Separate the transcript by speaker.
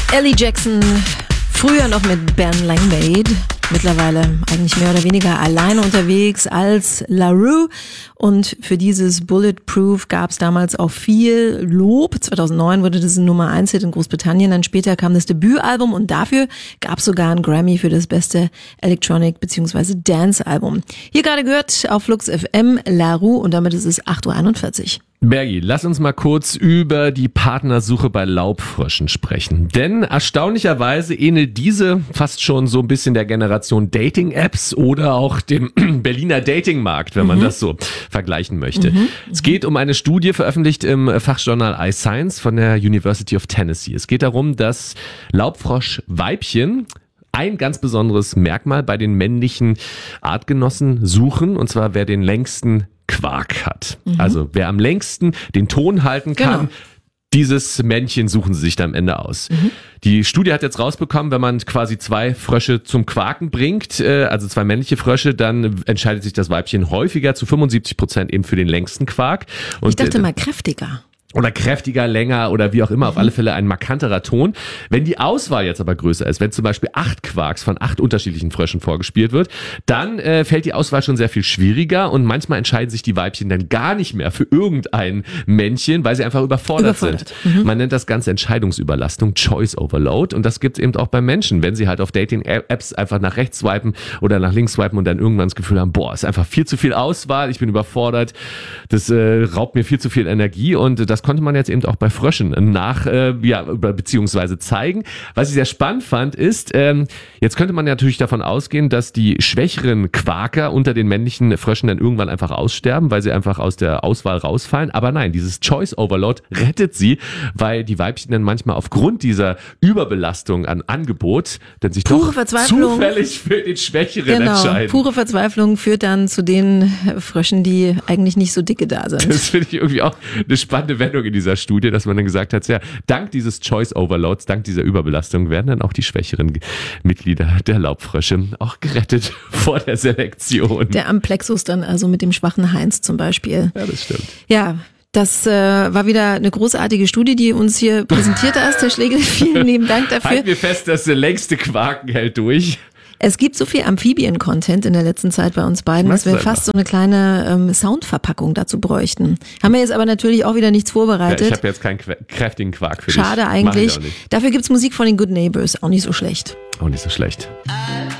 Speaker 1: Ellie Jackson, früher noch mit Ben Langmaid, mittlerweile eigentlich mehr oder weniger alleine unterwegs als La Rue. Und für dieses Bulletproof gab es damals auch viel Lob. 2009 wurde das ein Nummer 1-Hit in Großbritannien. Dann später kam das Debütalbum und dafür gab es sogar einen Grammy für das beste Electronic bzw. Dance-Album. Hier gerade gehört auf Flux FM La Rue und damit ist es 8.41 Uhr.
Speaker 2: Bergi, lass uns mal kurz über die Partnersuche bei Laubfröschen sprechen. Denn erstaunlicherweise ähnelt diese fast schon so ein bisschen der Generation Dating-Apps oder auch dem Berliner Datingmarkt, wenn man das so vergleichen möchte. Es geht um eine Studie, veröffentlicht im Fachjournal iScience von der University of Tennessee. Es geht darum, dass Laubfroschweibchen ein ganz besonderes Merkmal bei den männlichen Artgenossen suchen, und zwar wer den längsten Quark hat. Also wer am längsten den Ton halten kann, genau. Dieses Männchen suchen sie sich dann am Ende aus. Die Studie hat jetzt rausbekommen, wenn man quasi 2 Frösche zum Quaken bringt, also 2 männliche Frösche, dann entscheidet sich das Weibchen häufiger zu 75% eben für den längsten Quark. Und
Speaker 1: ich dachte mal kräftiger.
Speaker 2: Oder kräftiger, länger oder wie auch immer, auf alle Fälle ein markanterer Ton. Wenn die Auswahl jetzt aber größer ist, wenn zum Beispiel 8 Quarks von 8 unterschiedlichen Fröschen vorgespielt wird, dann fällt die Auswahl schon sehr viel schwieriger und manchmal entscheiden sich die Weibchen dann gar nicht mehr für irgendein Männchen, weil sie einfach überfordert sind. Man nennt das Ganze Entscheidungsüberlastung, Choice Overload, und das gibt es eben auch bei Menschen, wenn sie halt auf Dating-Apps einfach nach rechts swipen oder nach links swipen und dann irgendwann das Gefühl haben, boah, ist einfach viel zu viel Auswahl, ich bin überfordert, das raubt mir viel zu viel Energie, und das konnte man jetzt eben auch bei Fröschen beziehungsweise zeigen. Was ich sehr spannend fand, ist, jetzt könnte man natürlich davon ausgehen, dass die schwächeren Quaker unter den männlichen Fröschen dann irgendwann einfach aussterben, weil sie einfach aus der Auswahl rausfallen. Aber nein, dieses Choice Overload rettet sie, weil die Weibchen dann manchmal aufgrund dieser Überbelastung an Angebot dann sich doch zufällig für den Schwächeren entscheiden.
Speaker 1: Pure Verzweiflung führt dann zu den Fröschen, die eigentlich nicht so dicke da sind.
Speaker 2: Das finde ich irgendwie auch eine spannende Wendung in dieser Studie, dass man dann gesagt hat, ja, dank dieses Choice Overloads, dank dieser Überbelastung werden dann auch die schwächeren Mitglieder der Laubfrösche auch gerettet vor der Selektion.
Speaker 1: Der Amplexus dann also mit dem schwachen Heinz zum Beispiel.
Speaker 2: Ja, das stimmt.
Speaker 1: Ja, das war wieder eine großartige Studie, die uns hier präsentiert hast, Herr Schlegel. Vielen lieben Dank dafür.
Speaker 2: Halten wir fest, dass der längste Quaken hält durch.
Speaker 1: Es gibt so viel Amphibien-Content in der letzten Zeit bei uns beiden, dass wir fast so eine kleine Soundverpackung dazu bräuchten. Haben wir jetzt aber natürlich auch wieder nichts vorbereitet.
Speaker 2: Ja, ich habe jetzt keinen kräftigen Quark für dich.
Speaker 1: Schade eigentlich. Dafür gibt's Musik von den Good Neighbors, auch nicht so schlecht.
Speaker 2: Auch nicht so schlecht.